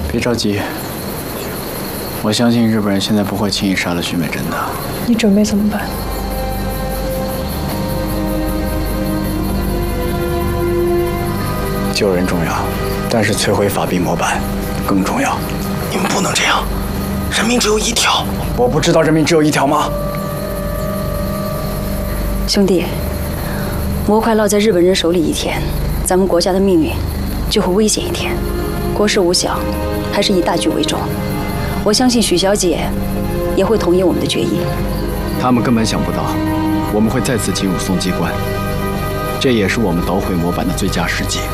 别着急，我相信日本人现在不会轻易杀了徐美珍的。 你准备怎么办？ 救人重要，但是摧毁法币模板更重要。 你们不能这样，人命只有一条。 我不知道人命只有一条吗？ 兄弟，模块落在日本人手里一天，咱们国家的命运就会危险一天。国事无小，还是以大局为重。我相信许小姐也会同意我们的决议。 他们根本想不到，我们会再次进入松基关，这也是我们捣毁模板的最佳时机。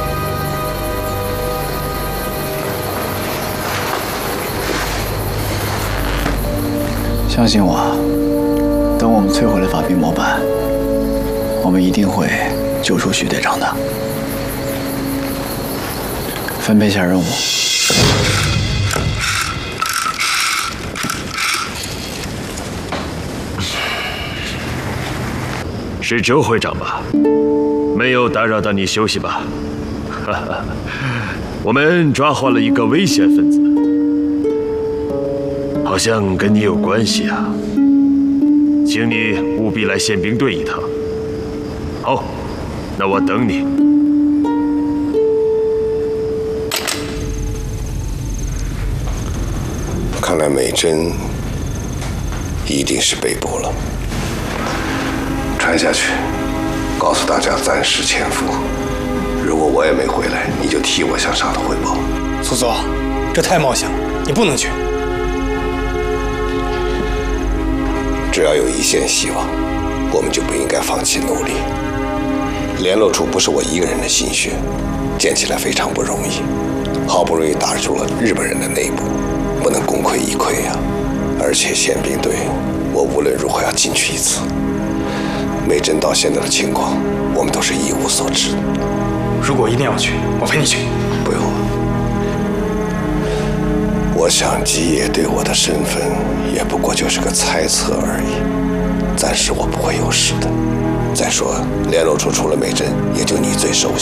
相信我，等我们摧毁了法币模板，我们一定会救出许队长的。分配一下任务。 是周会长吧？没有打扰到你休息吧？哈哈，我们抓获了一个危险分子，好像跟你有关系啊，请你务必来宪兵队一趟。好，那我等你。 看来美珍一定是被捕了。传下去，告诉大家暂时潜伏。如果我也没回来，你就替我向上头汇报。 苏总，这太冒险了，你不能去。 只要有一线希望，我们就不应该放弃努力。联络处不是我一个人的心血，建起来非常不容易。好不容易打入了日本人的内部，不能功亏一篑呀。而且宪兵队，我无论如何要进去一次。美珍到现在的情况，我们都是一无所知。 如果一定要去，我陪你去。 不用了。我想基野对我的身份也不过就是个猜测而已，暂时我不会有事的。再说联络处除了美珍，也就你最熟悉。